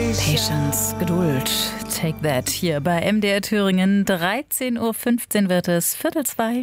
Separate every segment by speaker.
Speaker 1: Patience, Geduld, take that. Hier bei MDR Thüringen, 13.15 Uhr wird es, 1:45.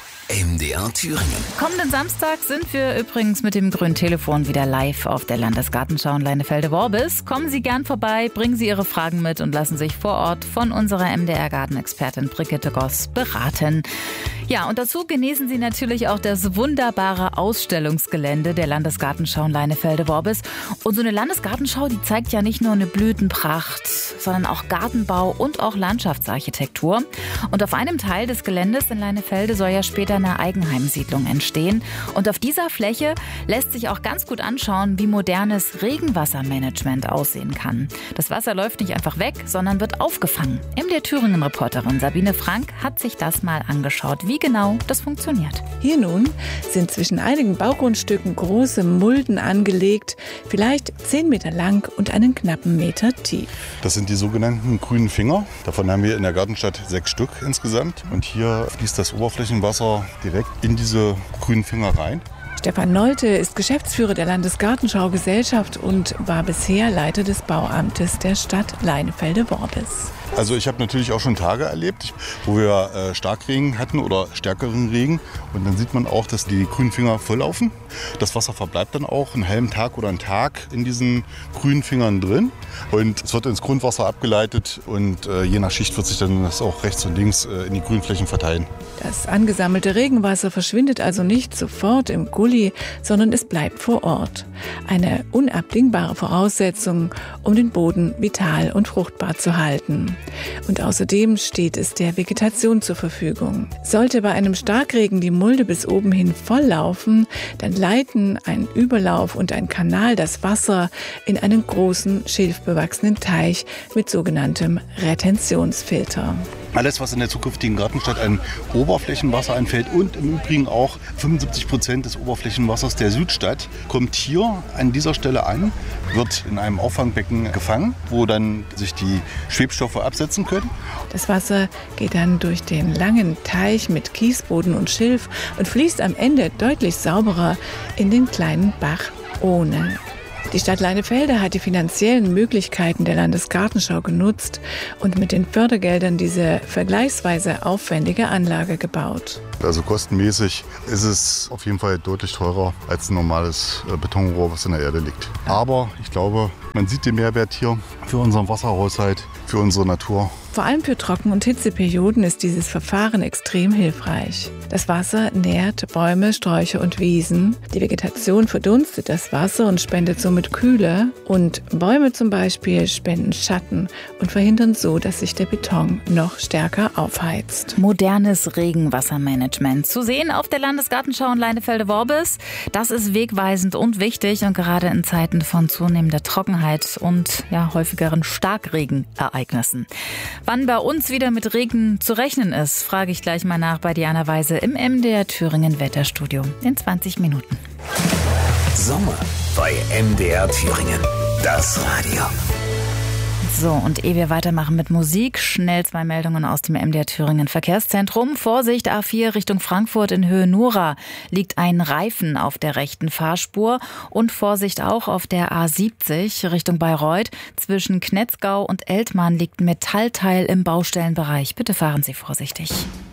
Speaker 2: MDR Thüringen.
Speaker 1: Kommenden Samstag sind wir übrigens mit dem grünen Telefon wieder live auf der Landesgartenschau in Leinefelde-Worbis. Kommen Sie gern vorbei, bringen Sie Ihre Fragen mit und lassen sich vor Ort von unserer MDR-Gartenexpertin Brigitte Goss beraten. Ja, und dazu genießen Sie natürlich auch das wunderbare Ausstellungsgelände der Landesgartenschau in Leinefelde-Worbis. Und so eine Landesgartenschau, die zeigt ja nicht nur eine Blütenpracht, sondern auch Gartenbau und auch Landschaftsarchitektur. Und auf einem Teil des Geländes in Leinefelde soll ja später eine Eigenheimsiedlung entstehen. Und auf dieser Fläche lässt sich auch ganz gut anschauen, wie modernes Regenwassermanagement aussehen kann. Das Wasser läuft nicht einfach weg, sondern wird aufgefangen. MDR Thüringen-Reporterin Sabine Frank hat sich das mal angeschaut, wie genau das funktioniert.
Speaker 3: Hier nun sind zwischen einigen Baugrundstücken große Mulden angelegt, vielleicht 10 Meter lang und einen knappen Meter tief.
Speaker 4: Das sind die sogenannten grünen Finger. Davon haben wir in der Gartenstadt 6 Stück insgesamt. Und hier fließt das Oberflächenwasser direkt in diese grünen Finger rein.
Speaker 3: Stefan Nolte ist Geschäftsführer der Landesgartenschau-Gesellschaft und war bisher Leiter des Bauamtes der Stadt Leinefelde-Worbis.
Speaker 4: Also ich habe natürlich auch schon Tage erlebt, wo wir Starkregen hatten oder stärkeren Regen. Und dann sieht man auch, dass die grünen Finger volllaufen. Das Wasser verbleibt dann auch einen halben Tag oder einen Tag in diesen grünen Fingern drin. Und es wird ins Grundwasser abgeleitet und je nach Schicht wird sich dann das auch rechts und links in die Grünflächen verteilen.
Speaker 3: Das angesammelte Regenwasser verschwindet also nicht sofort im Gully, sondern es bleibt vor Ort. Eine unabdingbare Voraussetzung, um den Boden vital und fruchtbar zu halten. Und außerdem steht es der Vegetation zur Verfügung. Sollte bei einem Starkregen die Mulde bis oben hin volllaufen, dann leiten ein Überlauf und ein Kanal das Wasser in einen großen, schilfbewachsenen Teich mit sogenanntem Retentionsfilter.
Speaker 4: Alles, was in der zukünftigen Gartenstadt an Oberflächenwasser anfällt und im Übrigen auch 75% des Oberflächenwassers der Südstadt, kommt hier an dieser Stelle an, wird in einem Auffangbecken gefangen, wo dann sich die Schwebstoffe absetzen können.
Speaker 3: Das Wasser geht dann durch den langen Teich mit Kiesboden und Schilf und fließt am Ende deutlich sauberer in den kleinen Bach Ohne. Die Stadt Leinefelde hat die finanziellen Möglichkeiten der Landesgartenschau genutzt und mit den Fördergeldern diese vergleichsweise aufwendige Anlage gebaut.
Speaker 4: Also kostenmäßig ist es auf jeden Fall deutlich teurer als ein normales Betonrohr, was in der Erde liegt. Aber ich glaube, man sieht den Mehrwert hier für unseren Wasserhaushalt, für unsere Natur.
Speaker 3: Vor allem für Trocken- und Hitzeperioden ist dieses Verfahren extrem hilfreich. Das Wasser nährt Bäume, Sträucher und Wiesen. Die Vegetation verdunstet das Wasser und spendet somit Kühle. Und Bäume zum Beispiel spenden Schatten und verhindern so, dass sich der Beton noch stärker aufheizt.
Speaker 1: Modernes Regenwassermanagement. Zu sehen auf der Landesgartenschau in Leinefelde-Worbis. Das ist wegweisend und wichtig und gerade in Zeiten von zunehmender Trockenheit und häufigeren Starkregenereignissen. Wann bei uns wieder mit Regen zu rechnen ist, frage ich gleich mal nach bei Diana Weise im MDR Thüringen Wetterstudio in 20 Minuten.
Speaker 2: Sommer bei MDR Thüringen. Das Radio.
Speaker 1: So, und ehe wir weitermachen mit Musik, schnell 2 Meldungen aus dem MDR Thüringen Verkehrszentrum. Vorsicht, A4 Richtung Frankfurt in Höhe Nura liegt ein Reifen auf der rechten Fahrspur. Und Vorsicht auch auf der A70 Richtung Bayreuth. Zwischen Knetzgau und Eltmann liegt ein Metallteil im Baustellenbereich. Bitte fahren Sie vorsichtig.